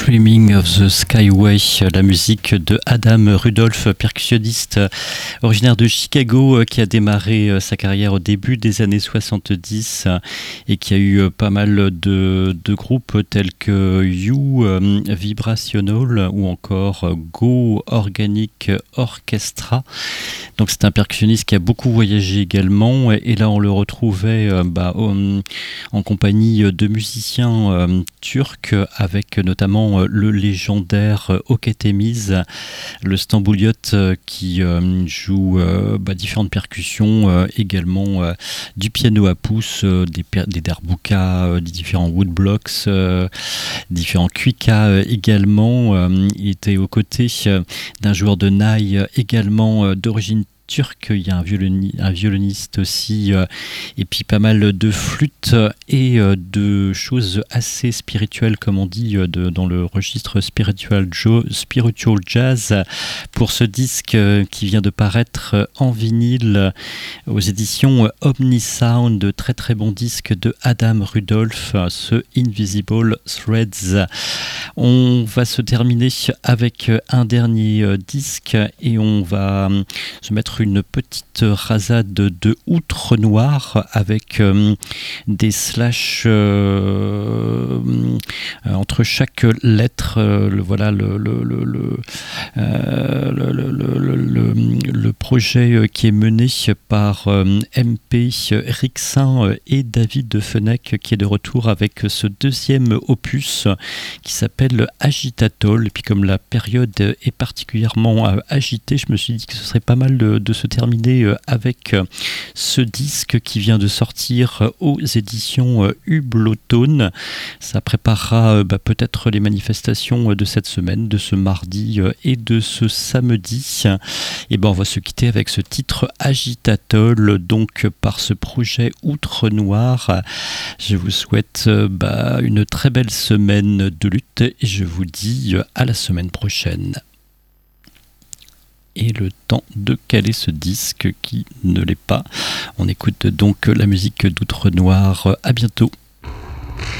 Dreaming of the Skyway, la musique de Adam Rudolph, percussionniste originaire de Chicago, qui a démarré sa carrière au début des années 70 et qui a eu pas mal de groupes tels que You Vibrational ou encore Go Organic Orchestra. Donc c'est un percussionniste qui a beaucoup voyagé également, et là on le retrouvait en compagnie de musiciens turcs, avec notamment le légendaire Oketemiz, le Stambouliot, qui joue différentes percussions, également du piano à pouce, des derboukas, des différents woodblocks, différents kuika également. Il était aux côtés d'un joueur de naï également d'origine turc. Il y a un violoniste aussi, et puis pas mal de flûtes et de choses assez spirituelles, comme on dit, dans le registre spiritual jazz, pour ce disque qui vient de paraître en vinyle aux éditions Omnisound. Très très bon disque de Adam Rudolph, ce Invisible Threads. On va se terminer avec un dernier disque, et on va se mettre une petite rasade de outre noire avec des slashs entre chaque lettre. Le projet qui est mené par MP Rixin et David de Fenech, qui est de retour avec ce deuxième opus qui s'appelle Agitatol. Et puis comme la période est particulièrement agitée, je me suis dit que ce serait pas mal de se terminer avec ce disque qui vient de sortir aux éditions Hublotone. Ça préparera peut-être les manifestations de cette semaine, de ce mardi et de ce samedi. Et on va se quitter avec ce titre Agitatol, donc par ce projet Outre Noir. Je vous souhaite une très belle semaine de lutte, et je vous dis à la semaine prochaine. Et le temps de caler ce disque qui ne l'est pas. On écoute donc la musique d'Outre Noir. À bientôt.